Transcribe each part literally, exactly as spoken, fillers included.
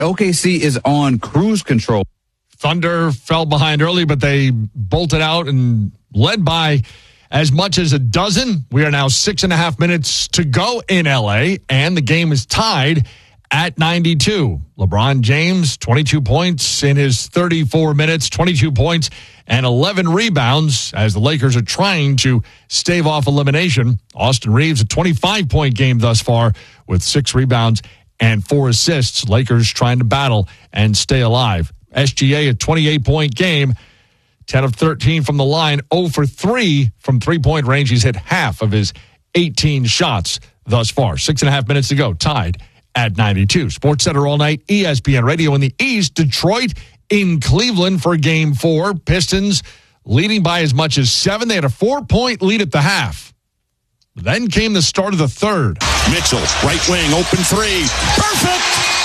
O K C is on cruise control. Thunder fell behind early, but they bolted out and led by as much as a dozen. We are now six and a half minutes to go in L A, and the game is tied at ninety-two. LeBron James, twenty-two points in his thirty-four minutes, twenty-two points and eleven rebounds as the Lakers are trying to stave off elimination. Austin Reeves, a twenty-five point game thus far with six rebounds and four assists. Lakers trying to battle and stay alive. S G A, a twenty-eight point game, ten of thirteen from the line, zero for three from three-point range. He's hit half of his eighteen shots thus far. Six and a half minutes to go, tied at ninety-two. Sports Center all night, E S P N Radio in the East. Detroit in Cleveland for game four. Pistons leading by as much as seven. They had a four-point lead at the half. Then came the start of the third. Mitchell, right wing, open three. Perfect!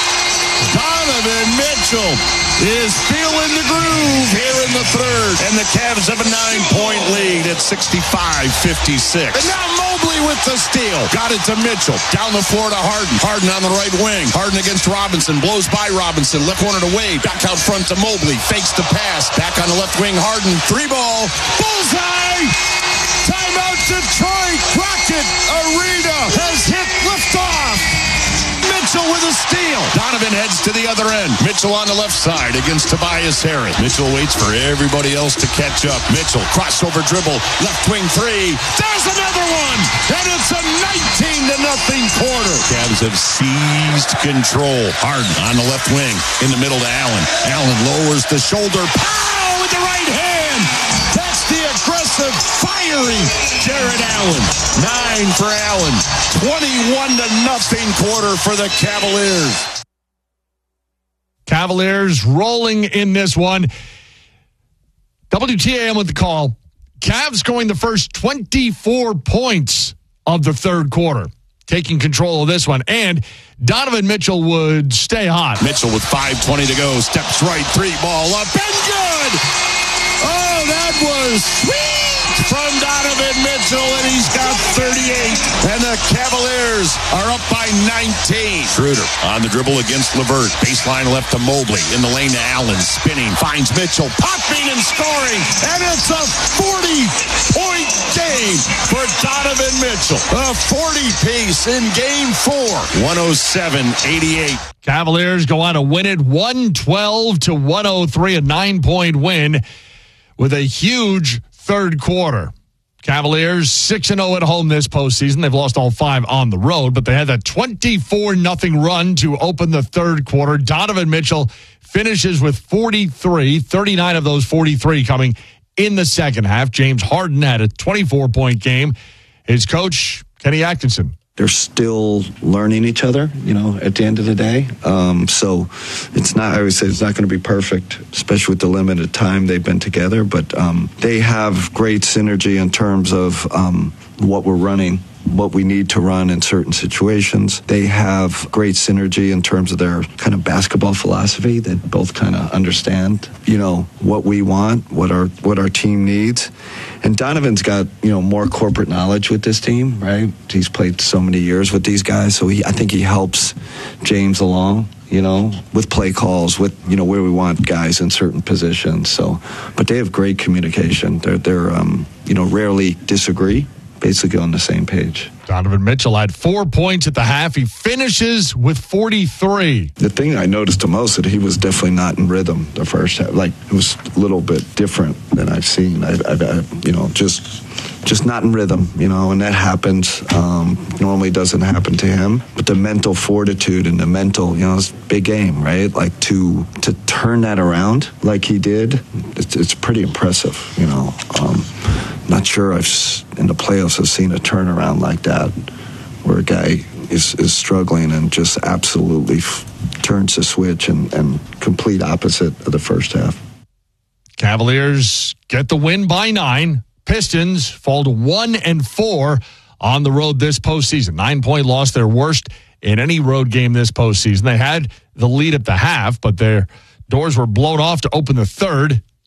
Donovan Mitchell is feeling the groove here in the third. And the Cavs have a nine-point lead at sixty-five fifty-six. And now Mobley with the steal. Got it to Mitchell. Down the floor to Harden. Harden on the right wing. Harden against Robinson. Blows by Robinson. Left corner to Wade. Back out front to Mobley. Fakes the pass. Back on the left wing, Harden. Three ball. Bullseye! Timeout Detroit. Rocket Arena has hit liftoff. Mitchell with a steal. Donovan heads to the other end. Mitchell on the left side against Tobias Harris. Mitchell waits for everybody else to catch up. Mitchell, crossover dribble, left wing three. There's another one, and it's a nineteen to nothing quarter. Cavs have seized control. Harden on the left wing, in the middle to Allen. Allen lowers the shoulder. Pow! With the right hand. That's the aggressive, fiery Jared Allen. Nine for Allen. twenty-one to nothing quarter for the Cavaliers. Cavaliers rolling in this one. W T A M with the call. Cavs scoring the first twenty-four points of the third quarter, taking control of this one. And Donovan Mitchell would stay hot. Mitchell with five twenty to go. Steps right, three ball up and good. Oh, that was sweet from Donovan Mitchell, and he's got thirty-eight. And the Cavaliers are up by nineteen. Schroeder on the dribble against LeVert. Baseline left to Mobley. In the lane to Allen. Spinning. Finds Mitchell. Popping and scoring. And it's a forty-point game for Donovan Mitchell. A forty-piece in game four. one oh seven eighty-eight. Cavaliers go on to win it one twelve to one oh three, a nine-point win with a huge third quarter. Cavaliers six and oh at home this postseason. They've lost all five on the road, but they had that twenty-four nothing run to open the third quarter. Donovan Mitchell finishes with forty-three, thirty-nine of those forty-three coming in the second half. James Harden had a twenty-four point game. His coach, Kenny Atkinson. They're still learning each other, you know, at the end of the day. Um, so it's not, I always say it's not going to be perfect, especially with the limited time they've been together. But um, they have great synergy in terms of um, what we're running, what we need to run in certain situations. They have great synergy in terms of their kind of basketball philosophy. They both kind of understand, you know, what we want, what our what our team needs. And Donovan's got, you know, more corporate knowledge with this team, right? He's played so many years with these guys, so he, I think he helps James along, you know, with play calls, with, you know, where we want guys in certain positions. So, but they have great communication. They're, they're um, you know, rarely disagree, basically on the same page. Donovan Mitchell had four points at the half. He finishes with forty-three. The thing I noticed the most is that he was definitely not in rhythm the first half. Like, it was a little bit different than I've seen. I, I, I you know, just just not in rhythm, you know, and that happens. Um, normally doesn't happen to him. But the mental fortitude and the mental, you know, it's a big game, right? Like, to to turn that around like he did, it's, it's pretty impressive, you know. Um, not sure I've, in the playoffs, I've seen a turnaround like that, where a guy is, is struggling and just absolutely f- turns the switch and, and complete opposite of the first half. Cavaliers get the win by nine. Pistons fall to one and four on the road this postseason. Nine-point loss, their worst in any road game this postseason. They had the lead at the half, but their doors were blown off to open the third.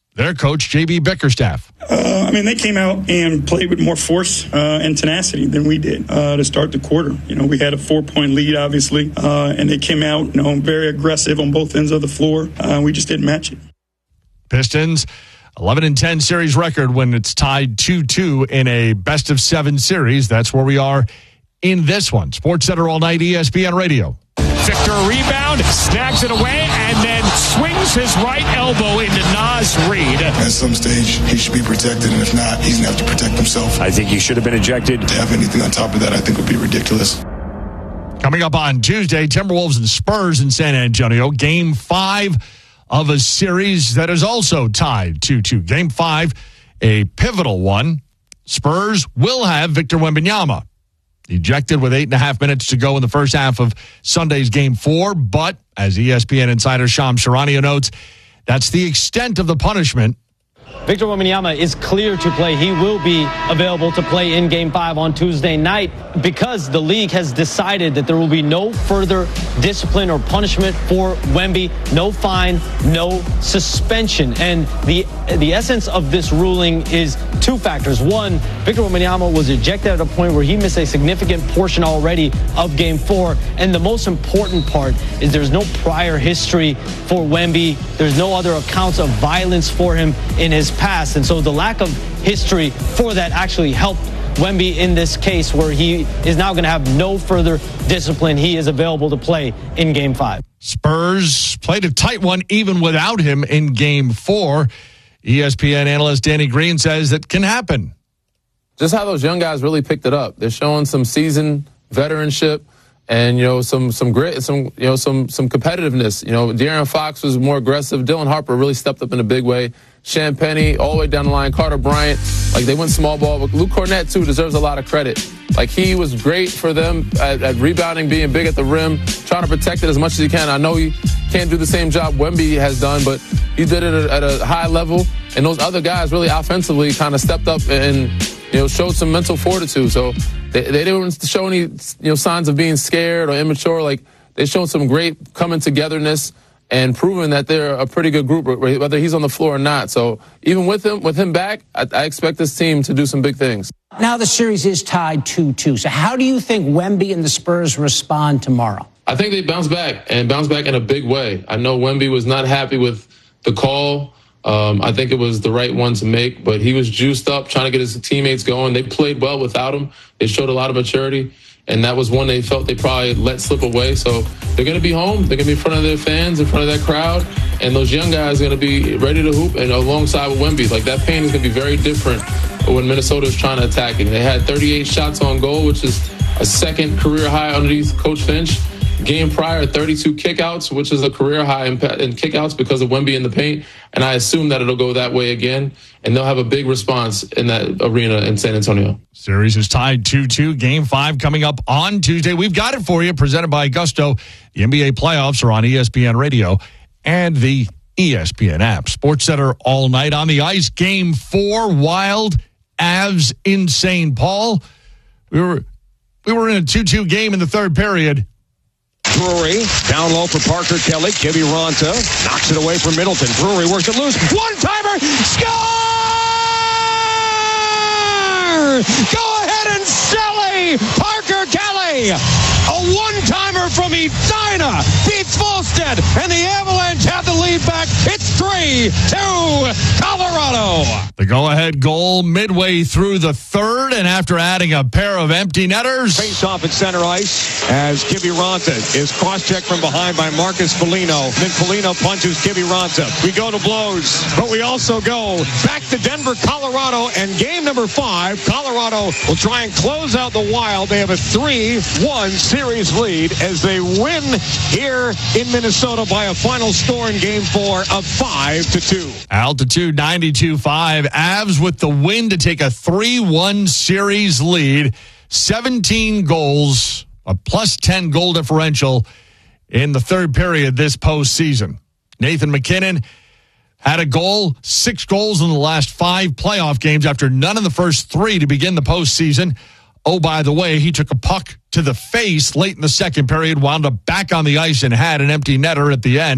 their coach, J B Bickerstaff. Uh, I mean, they came out and played with more force uh, and tenacity than we did uh, to start the quarter. You know, we had a four-point lead, obviously, uh, and they came out, you know, very aggressive on both ends of the floor. Uh, we just didn't match it. Pistons, eleven and ten series record when it's tied two two in a best of seven series. That's where we are in this one. Sports Center all night, E S P N Radio. Victor rebound, snags it away, and then swings his right elbow into Naz Reid. At some stage, he should be protected, and if not, he's going to have to protect himself. I think he should have been ejected. To have anything on top of that, I think would be ridiculous. Coming up on Tuesday, Timberwolves and Spurs in San Antonio. Game five of a series that is also tied two two. Game five, a pivotal one. Spurs will have Victor Wembanyama ejected with eight and a half minutes to go in the first half of Sunday's game four. But as E S P N insider Shams Charania notes, that's the extent of the punishment. Victor Wembanyama is clear to play. He will be available to play in Game five on Tuesday night because the league has decided that there will be no further discipline or punishment for Wemby. No fine, no suspension. And the the essence of this ruling is two factors. One, Victor Wembanyama was ejected at a point where he missed a significant portion already of Game four. And the most important part is there's no prior history for Wemby. There's no other accounts of violence for him in his past. And so the lack of history for that actually helped Wemby in this case where he is now going to have no further discipline. He is available to play in Game five. Spurs played a tight one even without him in Game four. E S P N analyst Danny Green says that can happen. Just how those young guys really picked it up. They're showing some seasoned veteranship and, you know, some some grit, some, you know, some some competitiveness. You know, De'Aaron Fox was more aggressive. Dylan Harper really stepped up in a big way. Shan Penny, all the way down the line, Carter Bryant, like they went small ball. But Luke Cornett, too, deserves a lot of credit. Like he was great for them at, at rebounding, being big at the rim, trying to protect it as much as he can. I know he can't do the same job Wemby has done, but he did it at a high level. And those other guys really offensively kind of stepped up and, you know, showed some mental fortitude. So they, they didn't show any, you know, signs of being scared or immature. Like they showed some great coming togetherness and proving that they're a pretty good group, whether he's on the floor or not. So even with him, with him back, I, I expect this team to do some big things. Now the series is tied two two. So how do you think Wemby and the Spurs respond tomorrow? I think they bounce back and bounce back in a big way. I know Wemby was not happy with the call. Um, I think it was the right one to make, but he was juiced up, trying to get his teammates going. They played well without him. They showed a lot of maturity. And that was one they felt they probably let slip away. So they're going to be home. They're going to be in front of their fans, in front of that crowd. And those young guys are going to be ready to hoop and alongside with Wemby. Like that pain is going to be very different when Minnesota is trying to attack it. They had thirty-eight shots on goal, which is a second career high underneath Coach Finch. Game prior, thirty-two kickouts, which is a career high in, in kickouts because of Wemby in the paint. And I assume that it'll go that way again. And they'll have a big response in that arena in San Antonio. Series is tied two two. Game five coming up on Tuesday. We've got it for you, presented by Gusto. The N B A playoffs are on E S P N Radio and the E S P N app. Sports Center all night on the ice. Game four, Wild, Avs in Saint Paul. We were, we were in a two two game in the third period. Drury, down low for Parker Kelly. Kibby Ronta knocks it away from Middleton. Drury works it loose. One-timer! Score! Go ahead and Sally! Parker Kelly! A one-timer from Edina beats Volstead, and the Avalanche have the lead back. It's three two Colorado. The go-ahead goal midway through the third, and after adding a pair of empty netters. Face off at center ice as Kibby Ronta is cross-checked from behind by Marcus Foligno. Then Foligno punches Kibby Ronta. We go to blows, but we also go back to Denver, Colorado, and game number five. Colorado will try and close out the Wild. They have a three one series lead as they win here in Minnesota by a final score in game four of five to two. Altitude ninety-two point five. Avs with the win to take a three one series lead. seventeen goals, a plus ten goal differential in the third period this postseason. Nathan MacKinnon had a goal, six goals in the last five playoff games after none in the first three to begin the postseason. Oh, by the way, he took a puck to the face late in the second period, wound up back on the ice and had an empty netter at the end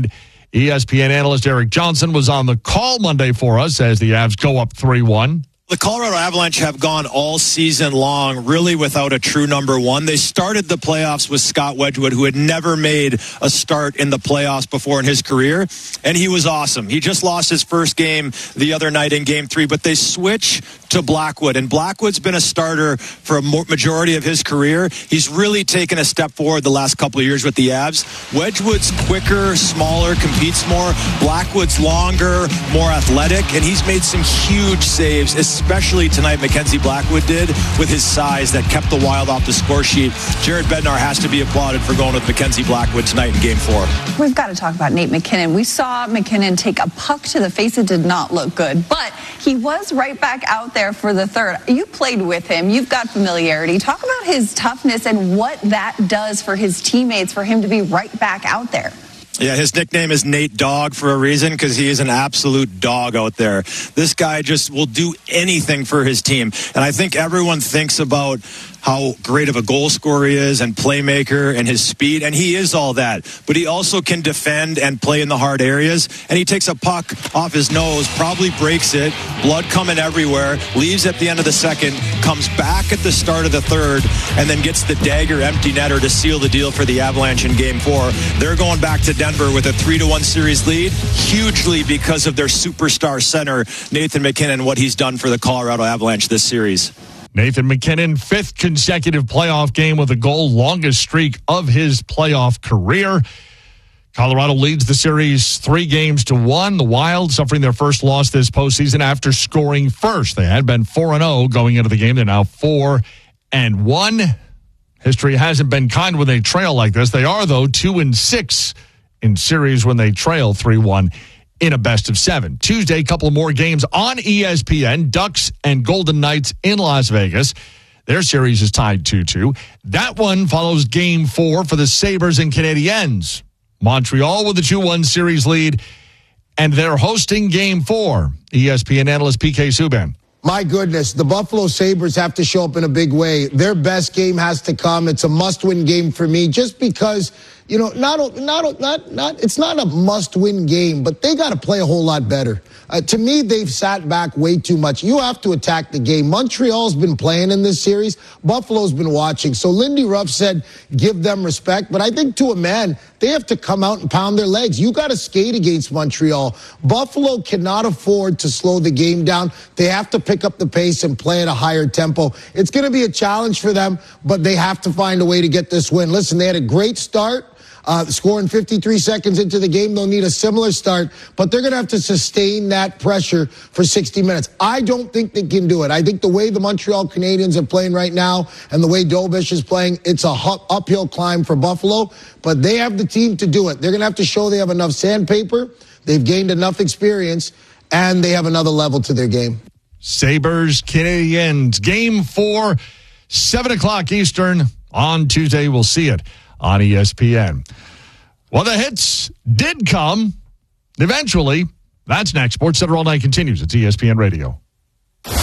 E S P N analyst Eric Johnson was on the call Monday for us as the Avs go up three one. The Colorado Avalanche have gone all season long really without a true number one. They started the playoffs with Scott Wedgwood, who had never made a start in the playoffs before in his career, and he was awesome. He just lost his first game the other night in game three, but they switch to Blackwood, and Blackwood's been a starter for a majority of his career. He's really taken a step forward the last couple of years with the Avs. Wedgwood's quicker, smaller, competes more. Blackwood's longer, more athletic, and he's made some huge saves, especially tonight Mackenzie Blackwood did with his size that kept the Wild off the score sheet. Jared Bednar has to be applauded for going with Mackenzie Blackwood tonight in game four. We've got to talk about Nate MacKinnon. We saw MacKinnon take a puck to the face. It did not look good, but he was right back out there for the third. You played with him. You've got familiarity. Talk about his toughness and what that does for his teammates, for him to be right back out there. Yeah, his nickname is Nate Dog for a reason, because he is an absolute dog out there. This guy just will do anything for his team. And I think everyone thinks about how great of a goal scorer he is and playmaker and his speed, and he is all that. But he also can defend and play in the hard areas, and he takes a puck off his nose, probably breaks it, blood coming everywhere, leaves at the end of the second, comes back at the start of the third, and then gets the dagger empty netter to seal the deal for the Avalanche in game four. They're going back to Denver with a three to one series lead, hugely because of their superstar center, Nathan MacKinnon, what he's done for the Colorado Avalanche this series. Nathan MacKinnon, fifth consecutive playoff game with a goal, longest streak of his playoff career. Colorado leads the series three games to one. The Wild suffering their first loss this postseason after scoring first. They had been four and oh going into the game. They're now four and one. History hasn't been kind when they trail like this. They are, though, two and six in series when they trail three one. In a best of seven. Tuesday, a couple more games on E S P N. Ducks and Golden Knights in Las Vegas. Their series is tied two two. That one follows game four for the Sabres and Canadiens. Montreal with a two one series lead, and they're hosting game four. E S P N analyst P K Subban. My goodness, the Buffalo Sabres have to show up in a big way. Their best game has to come. It's a must-win game for me just because, you know, not, not, not, not, it's not a must-win game, but they got to play a whole lot better. Uh, to me, they've sat back way too much. You have to attack the game. Montreal's been playing in this series. Buffalo's been watching. So Lindy Ruff said, give them respect. But I think to a man, they have to come out and pound their legs. You got to skate against Montreal. Buffalo cannot afford to slow the game down. They have to pick up the pace and play at a higher tempo. It's going to be a challenge for them, but they have to find a way to get this win. Listen, they had a great start. Uh, scoring fifty-three seconds into the game, they'll need a similar start, but they're going to have to sustain that pressure for sixty minutes. I don't think they can do it. I think the way the Montreal Canadiens are playing right now and the way Dobish is playing, it's a hu- uphill climb for Buffalo, but they have the team to do it. They're going to have to show they have enough sandpaper, they've gained enough experience, and they have another level to their game. Sabres, Canadiens, game four, seven o'clock Eastern on Tuesday. We'll see it on E S P N. Well, the hits did come eventually. That's next. Sports Center All Night continues. It's E S P N Radio. The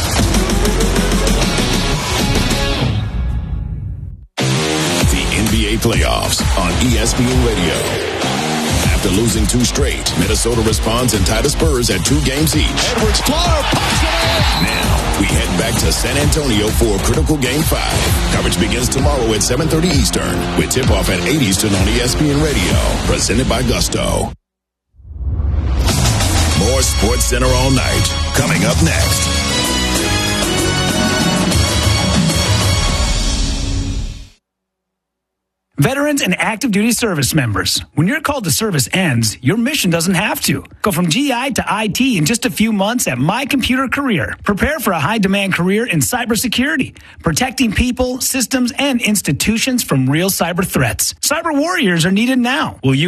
N B A playoffs on E S P N Radio. After losing two straight, Minnesota responds and tied the Spurs at two games each. Edwards, floater, puts it in. Now, we head back to San Antonio for a critical game five. Coverage begins tomorrow at seven thirty Eastern with tip-off at eight Eastern on E S P N Radio. Presented by Gusto. More Sports Center All Night coming up next. Veterans and active duty service members, when your call to service ends, your mission doesn't have to. Go from G I to I T in just a few months at My Computer Career. Prepare for a high-demand career in cybersecurity, protecting people, systems, and institutions from real cyber threats. Cyber warriors are needed now. Will you